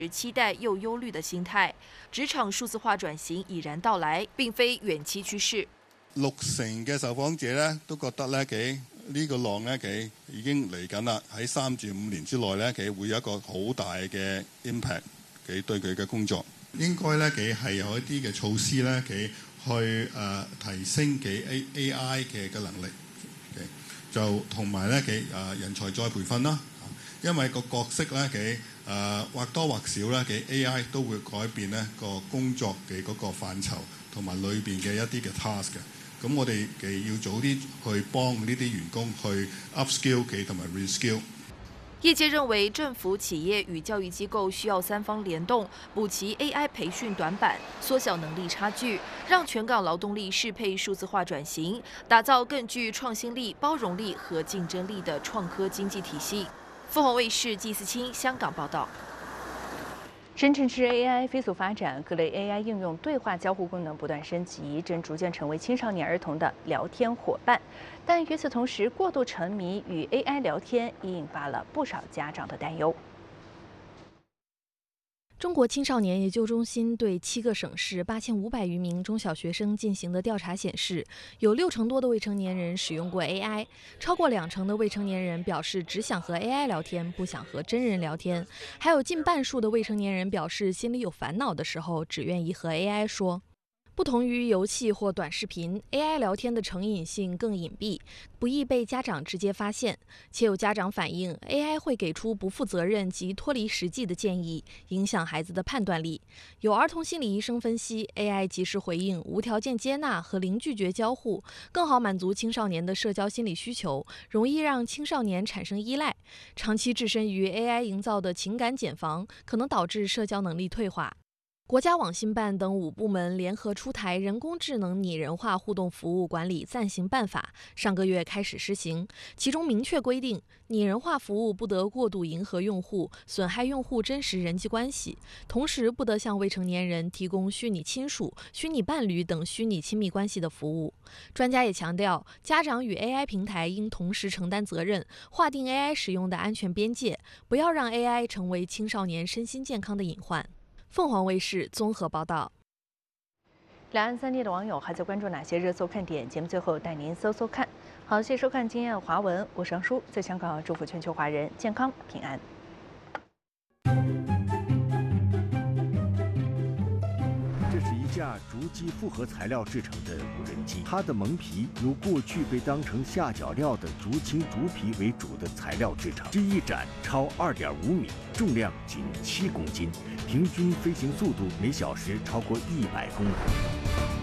期待又忧虑的心态。职场數字化轉型已然到來，並非遠期趨勢。 60%嘅受訪者咧都覺得咧呢個浪咧已經嚟緊啦，喺3至5年之內咧會有一個好大嘅 impact 對佢嘅工作。應該咧係有一啲嘅措施咧去提升AI 嘅能力，就同埋咧人才再培訓啦。因為個角色咧或多或少咧AI 都會改變咧個工作嘅嗰個範疇同埋裏邊嘅一啲嘅 task 嘅。咁我哋要早啲去幫呢啲員工去 upskill 同埋 reskill。 業界認為，政府、企業與教育機構需要3方聯動，補齊 AI 培訓短板，縮小能力差距，讓全港勞動力適配數字化轉型，打造更具創新力、包容力和競爭力的創科經濟體系。鳳凰衛視紀思清香港報道。 深圳市 AI 飛速發展，各類 AI 應用對話交互功能不斷升級，正逐漸成為青少年兒童的聊天夥伴。但與此同時，過度沉迷與 AI 聊天，也引發了不少家長的擔憂。 中國青少年研究中心對7個省市8500餘名中小學生進行的調查顯示，有60%多的未成年人使用過 AI， 超過20%的未成年人表示只想和 AI 聊天，不想和真人聊天，還有近半數的未成年人表示心裡有煩惱的時候，只願意和 AI 說。不同於遊戲或短視頻 ，AI 聊天的成癮性更隱蔽，不易被家長直接發現。且有家長反映 ，AI 會給出不負責任及脫離實際的建議，影響孩子的判斷力。有兒童心理醫生分析 ，AI 及時回應、無條件接納和零拒絕交互，更好滿足青少年的社交心理需求，容易讓青少年產生依賴。長期置身於 AI 營造的情感繭房，可能導致社交能力退化。國家網信辦等5部門聯合出台人工智能擬人化互動服務管理暫行辦法，上個月開始施行。其中明確規定，擬人化服務不得過度迎合用戶，損害用戶真實人際關係，同時不得向未成年人提供虛擬親屬、虛擬伴侶等虛擬親密關係的服務。專家也強調，家長與 AI 平台應同時承擔責任，劃定 AI 使用的安全邊界，不要讓 AI 成為青少年身心健康的隱患。鳳凰衛視綜合報道。 兩岸3地的網友還在關注哪些熱搜看點？節目最後帶您搜搜看。好，謝謝收看今夜華文，我是楊舒，在香港祝福全球華人健康平安。 這是一架竹基複合材料製成的無人機，它的蒙皮由過去被當成下腳料的竹青竹皮為主的材料製成，這一展超2.5米，重量僅7公斤，平均飛行速度每小時超過100公里。